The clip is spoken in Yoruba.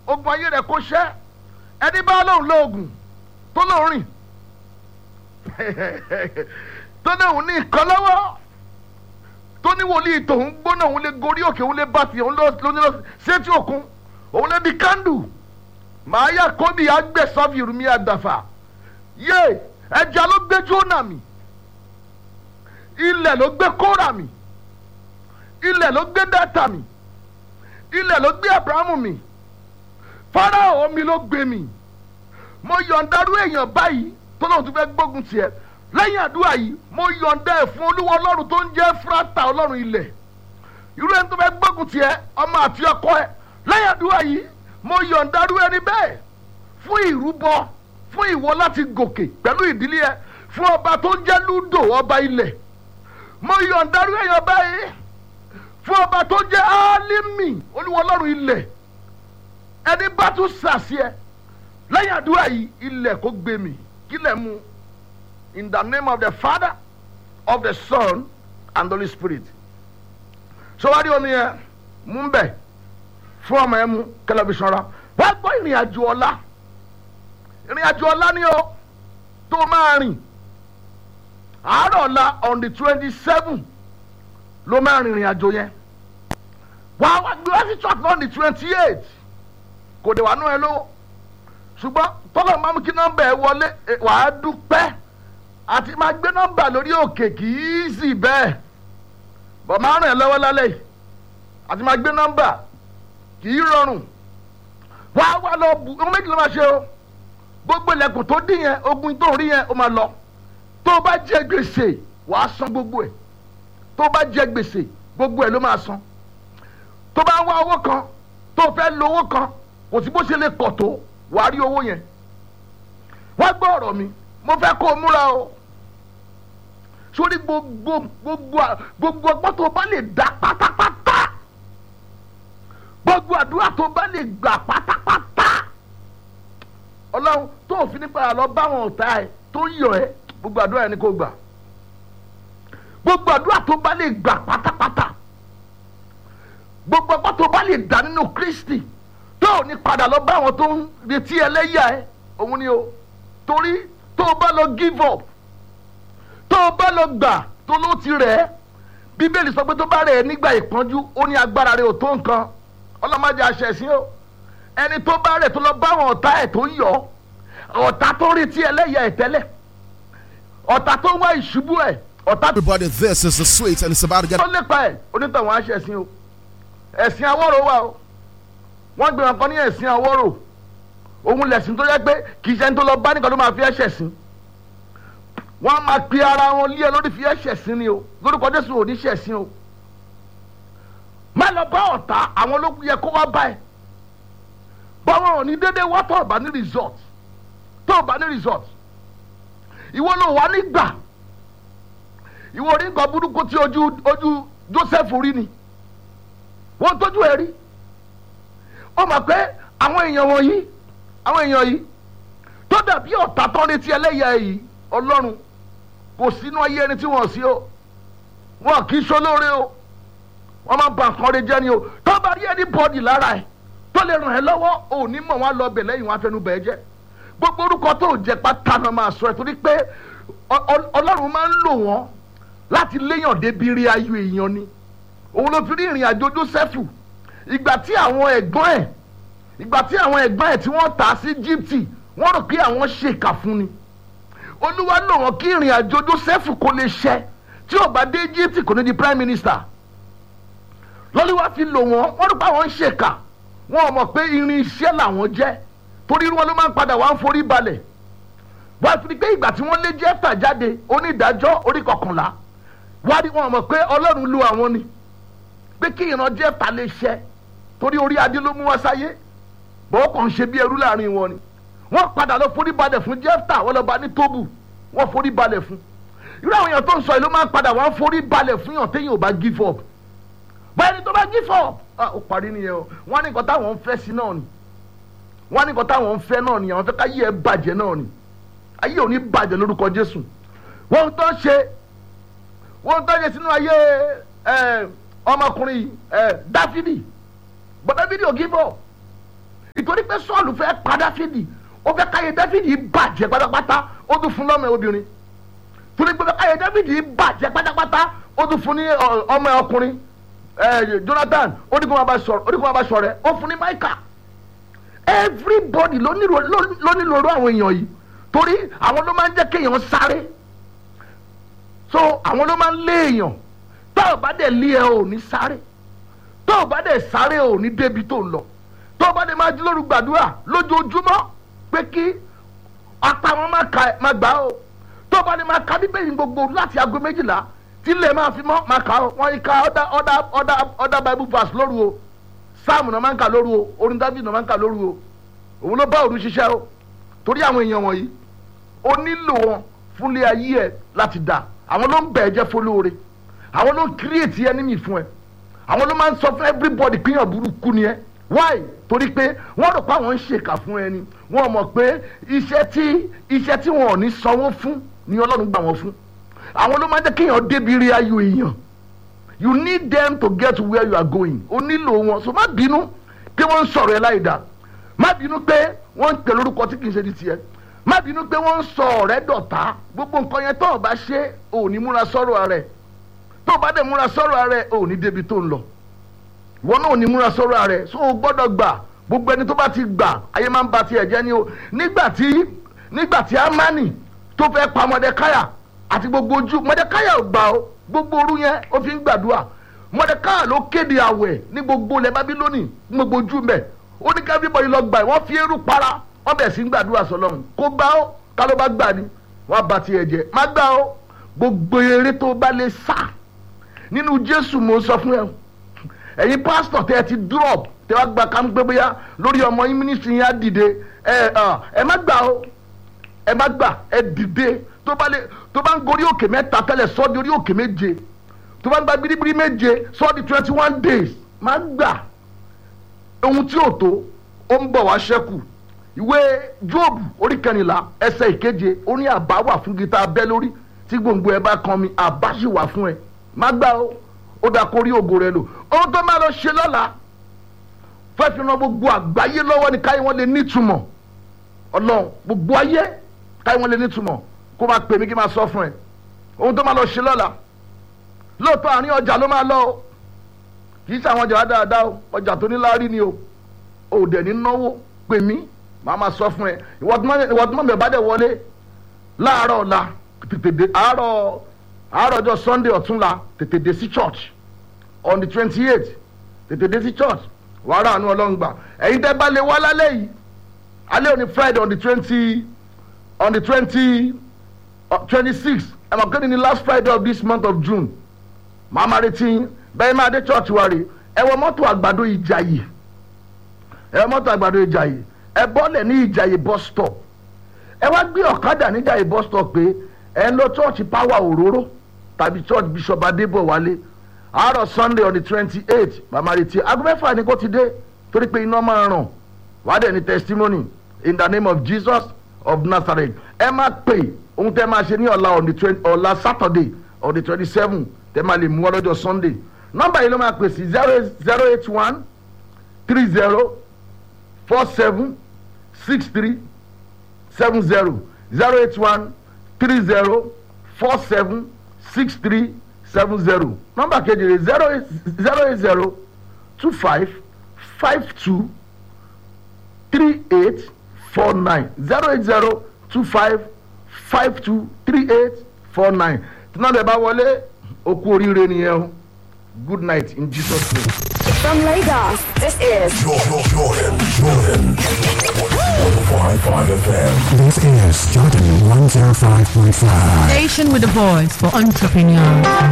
ogun ayé rẹ̀ kó ṣẹ́. Ẹni bá lóun lóògùn tó lóun rìn tó lóun ní ìkan lọ́wọ́ tó ní wòlíì tòun gbóná òun lè gorí òkè òun lè bá ti òun lọ sétí òkun òun lè di kándù màá yà kóbi agbèsọ́fì rúmi àdàfà yé ẹja ló gbé Jónà mì ilẹ̀ ló gbé Kórà mì ilẹ̀ ló gbé Dátà mì ilẹ̀ ló gbé Ábúráhámù mì Fáráò omi ló gbé mì mo yọ̀ǹdarú èèyàn báyìí tó lóun tún fẹ́ gbógun tiẹ̀ lẹ́yìn àdúrà yìí mo yọ̀ǹda ẹ̀ fún Olúwa Ọlọ́run tó ń jẹ́ Fúrátà Ọlọ́run ilẹ̀ irú ẹni tó fẹ́ gbógun tiẹ̀ ọmọ àti ọkọ ẹ̀ lẹ́yìn àdúrà yìí mo yọ̀ǹdarú ẹni bẹ́ẹ̀ fún ìrúbọ fún ìwọ láti gòkè pẹ̀lú ìdílé ẹ fún ọba tó ń jẹ́ Lúdò ọba ilẹ̀ mo yọ̀ǹdarú èèyàn báyìí fún ọba tó ń jẹ́ Álímì Olúwa Ọlọ́run ilẹ̀ ẹni bá tún sàṣì ẹ lẹ́yìn àdúrà yìí ilẹ̀ kó gbé mi kílẹ̀ mu in the name of the Father of the Son and the Holy Spirit. So wá rí omi yẹn mú ń bẹ̀ fún ọmọ yẹn mú kẹlẹ́bíṣàn ra wá gbọ́ ìrìn àjò ọ̀la ni o tó máa rìn àárọ̀ ọ̀la on the 27 ló máa rìn ìrìn àjò yẹn wá gbé wá sí church on the 28 kò dé wà nú ẹ lówó ṣùgbọ́n tọ́lọ̀ máa mú kí nọ́mbà ẹ wọlé wàá dúpẹ́ àti máa gbé nọ́mbà lórí òkè kì í sì bẹ́ẹ̀ bọ̀ máa rìn ẹ́ lọ́wọ́ lálẹ́ yìí àti máa gbé nọ́mbà kì í rọrùn wá lọ bu ohun méjì ló máa ṣe o gbogbo ilẹ̀kùn tó dín yẹn ogun tó rí yẹn ó máa lọ tó o bá jẹ gbèsè wàá san gbogbo ẹ̀ tó o bá jẹ gbèsè gbogbo ẹ̀ ló máa san tó o bá wá owó kan tó o fẹ́ lo owó kan kò sí bó ṣe lè pọ̀ tó wàá rí owó yẹn wá gbọ́ ọ̀rọ̀ mi mo fẹ́ kó o múra o sórí gbogbo ọgbọ́n tó bá lè dá pátápátá gbogbo àdúrà tó bá lè gbà pátápátá Ọlọ́run tó òfin nípa àlọ́ báwọn ọ̀tá ẹ̀ tó yọ ẹ́ gbogbo àdúrà yẹn ni kò gbà gbogbo àdúrà tó bá lè gbà pátápátá gbogbo ọgbọ́n tó bá lè dá nínú Kristi tó ò ní padà lọ báwọn tó ń retí ẹlẹ́yà ẹ̀ òun ni o torí tó o bá lọ give up tó o bá lọ gbà tó ló ti rẹ̀ ẹ́ Bíbélì sọ pé tó bá rẹ̀ ẹ́ nígbà ìpọ́njú ó ní agbára rẹ̀ ò tó nǹkan ọlọ́mọdé aṣẹ̀sìn o ẹni tó bá rẹ̀ tó lọ bá àwọn ọ̀tá ẹ̀ tó ń yọ ọ̀tá tó retí ẹlẹ́yà ẹ̀ tẹ́lẹ̀ ọ̀tá tó wá ìṣubú ẹ̀ ọ̀tá. Everybody, this is the sweet and it's about to get. ó lépa ẹ̀ onítọ̀hún aṣẹ̀sìn o ẹ̀sìn awọ́rò wà o wọ́n gbé wọn kan ní ẹ̀sìn awọ́rò òun lẹ̀sìn tó yẹ pé kì í ṣe ẹni tó lọ bá nìkan ló máa fi ẹ̀ṣẹ̀ sìn wọ́n máa pe ara wọn lé ẹ lórí fi ẹ̀ṣẹ̀ sìn ni o lórúkọ Jésù ò ní ṣẹ̀ sìn o má lọ bá ọ̀tá àwọn ló yẹ kó wá bá ẹ báwọn ò ní dédé wá tó ọ̀bá ní resort ìwọ ló wà nígbà ìwọ orí nǹkan burúkú tí ojú Joseph rí ni wọ́n tójú ẹ rí ó mọ̀ pé àwọn èèyàn yìí tó dàbí ọ̀tá tán létí ẹlẹ́yà yìí Ọlọ́run kò sínú ayé ẹni tí wọ́n sí o wọn kì í ṣolóore o wọ́n máa ba nǹkan rẹ jẹ́ ni o tó bá rí ẹni bọ́ọ̀dì lára ẹ̀ tó lè ràn ẹ́ lọ́wọ́ ò ní mọ̀ wọ́n lọ bẹ̀ lẹ́yìn wọn afẹnubẹ̀ ẹ jẹ́ gbogbo orúkọ tó jẹ́ pátá náà máa sọ ẹ̀ torí pé Ọlọ́run máa ń lò wọ́n láti léyàn débi rí ayọ̀ èèyàn ni òun ló fi rí ìrìn àjò Jósẹ́fù ìgbà tí àwọn ẹ̀gbọ́n ẹ̀ tí wọ́n tà sí Íjíbítì wọ́n rò pé àwọn ṣèkà fún ni Olúwa lò wọ́n kí ìrìn àjò Jósẹ́fù kó lè ṣẹ tí ò bá dé Íjíbítì kò ní di prime minister lọ́lúwa fi lò wọ́n rò pé àwọn ń ṣèkà wọn ò mọ̀ pé irin iṣẹ́ làwọn jẹ́ torí wọn ló máa ń padà wá ń forí balẹ̀ wọ́n fi pé ìgbà tí wọ́n lé Jẹ́fítà jáde onídàájọ́ orí 11 wá rí wọn mọ̀ pé Ọlọ́run lò àwọn ni pé kí ìran Jẹ́fítà lè ṣẹ torí orí adé ló mú wá sáyé bọ́ọ̀ kàn ṣe bí ẹrú láàrin wọn ni wọ́n padà lọ forí balẹ̀ fún Jẹ́fítà wọ́n lọ bá ní Tóbù wọ́n forí balẹ̀ fún irú àwọn èèyàn tó ń sọ yìí ló máa ń padà wá ń forí balẹ̀ fún yàn téèyàn ò bá give up báyìí ni tó bá give up ó parí nìyẹn o wọ́n ní nǹkan táwọn ń fẹ́ sí náà ni wọ́n ní nǹkan táwọn ń fẹ́ náà ni àwọn fẹ́ ká yí ẹ bàjẹ́ náà ni ayé ò ní bàjẹ́ lórúkọ Jésù wọ́n tó ṣe sínú ayé ọmọkùnrin Dáfídì but Dáfídì ò give up ìtorí pé Sọ́ọ̀lù fẹ́ pa Dáfídì ó fẹ́ káyé Dáfídì bàjẹ́ pátápátá ó tún fún lọ́mọ obìnrin torí pé káyé Dáfídì bàjẹ́ pátápátá ó tún fún ní ọmọ ọkùnrin Jonathan ó ní kó máa bá sọ̀rẹ́ ó fún ní Michael. Everybody ló nílò àwọn èèyàn yìí torí àwọn ló máa ń jẹ́ kéèyàn sáré so àwọn ló máa ń lé èèyàn tó o bá dẹ̀ lé ẹ ò ní sáré tó o bá dẹ̀ sáré ò ní débi tó ń lọ tó o bá dẹ̀ máa jí lóru gbàdúrà lójoojúmọ́ pé kí apá wọn máa gbà ó tó o bá dẹ̀ máa ka bíbélì gbogbo láti aago 12 tí ilé máa fi mọ́ máa kà ó wọ́n yí ká other Bible verse lóru o sáàmù náà máa ń kà lóru o orin David náà máa ń kà lóru o òun ló bá òru ṣiṣẹ́ o torí àwọn èèyàn wọ̀nyí o nílò wọn fúnlé ayé ẹ láti dà àwọn ló ń bẹ̀ ẹ́ jẹ́ fọlóore àwọn ló ń create enemy fún ẹ àwọn ló máa ń sọ fún everybody pínyàn burúkú ni ẹ why torí pé wọ́n rò pé àwọn ń ṣèkà fún ẹni wọ́n mọ̀ pé iṣẹ́ tí wọn ò ní sanwó fún ni Ọlọ́run gbà wọ́n fún àwọn ló máa ń jẹ́ kéèyàn débi rí ayọ̀ èèyàn you need them to get to where you are going o nílò wọn so má bínú pé wọ́n ń sọ̀rọ̀ ẹ láìda má bínú pé wọ́n ń pè lórúkọ tí kì í ṣe di tiẹ̀ má bínú pé wọ́n ń sọ ọ̀rẹ́ dọ̀tá gbogbo nǹkan yẹn tó o bá ṣe ò ní múra sọ̀rọ̀ rẹ̀ tó o bá dẹ̀ múra sọ̀rọ̀ rẹ̀ ò ní débi tó ń lọ wọn náà ò ní múra sọ̀rọ̀ rẹ̀ so o gbọ́dọ̀ gbà gbogbo ẹni tó bá ti gbà ayé máa ń ba tiẹ̀ jẹ́ ni o nígbà tí Ámánì tó fẹ́ pa Mọ́dékáyà àti gbogbo ojú Mọ́dékáyà ò gbà o gbogbo òru yẹn ó fi ń gbàdúrà Mọ́dékáyà ló kéde àwẹ̀ ní gbogbo ilẹ̀ Bábílónì gbogbo ojú mẹ́ ó ní ká everybody lọ gbà wọ́n fi eérú para wọ́n bẹ̀ sí ń gbàdúrà sọlọ́run kó gbà ó ká ló bá gbà ní wọ́n bá tiẹ̀ jẹ́ má gbà ó gbogbo eré tó bá lè sá nínú Jésù mo sọ fún ẹ ẹ̀yin pásítọ̀ tẹ́ ẹ ti drop tẹ́ wá gba kámú pé bóyá lórí ọmọ yín mínísítì yín á dìde ẹ má gbà ó ẹ má gbà ẹ dìde tó bá ń gorí òkè 3 tẹ́lẹ̀ sọ́ di orí òkè 7 tó bá ń gba biribiri 7 sọ́ di 21 days má gbà ohun tí ò tó ó ń bọ̀ wá ṣẹ́kù ìwé Jóòbù orí 14 ẹsẹ̀ 7 ó ní àbá wà fún gita abẹ́ lórí tí gbòǹgbò ẹ bá kan mi àbá sì wà fún ẹ má gbà ó dà kórí ògo rẹ lò ohun tó máa lọ ṣe lọ́la fẹ́ fi ran gbogbo àgbáyé lọ́wọ́ ni káyé wọn lè nítumọ̀ Ọlọ́run gbogbo ayé káyé wọn lè nítumọ̀ kó máa pè mí kí máa sọ fún ẹ ohun tó máa lọ ṣe lọ́la lóòótọ́ àárín ọjà ló máa lọ o kì í ṣe àwọn ọjà dáadáa o ọjà tó ní láárí ni o ò dẹ̀ ní náwó pè mí màá máa sọ fún ẹ ìwọ tí mọ̀ mi bá dẹ̀ wọlé láàárọ̀ ọ̀la tètè dé àárọ̀ ọjọ́ Sunday ọ̀túnla tètè dé sí church on the 28th tètè dé sí church wàá rà àánú Ọlọ́run gbà ẹ̀yin tẹ́ bá lè wá lálẹ́ yìí alẹ́ òní Friday on the 26th ẹ̀ mọ̀ kéde ní last Friday of this month of June màá máa retí bẹ́ẹ̀ máa dé church wa rè ẹ wọ mọ́tò àgbàdo Ìjàyè ẹ bọ́lẹ̀ ní Ìjàyè bus stop ẹ wá gbé ọ̀kadà ní Ìjàyè bus stop pé ẹ ń lọ church Power Òróró tàbí church Bishop Adébọ̀wálé àárọ̀ Sunday on the 28th màmá retí aago 6 ni kò ti dé torí pé iná máa ràn wá dẹ̀ ní testimony in the name of Jesus of Nazareth ẹ má pè ohun tẹ́ máa ṣe ní ọ̀la Saturday on the 27th tẹ́ máa lè mú ọ lọ́jọ́ Sunday nọ́mbà yìí ló máa pè sí 081 30 47 63 70 081 30 47 63 70 nọ́mbà kejì rẹ̀ 080 25 52 38 49 080 25 52 38 49 tí náà lè bá wọlé okú oríire nìyẹn o good night in Jesus name. From Lagos, this is Jordan 105.5 FM. This is Jordan 105.5. Station with a voice for entrepreneurs.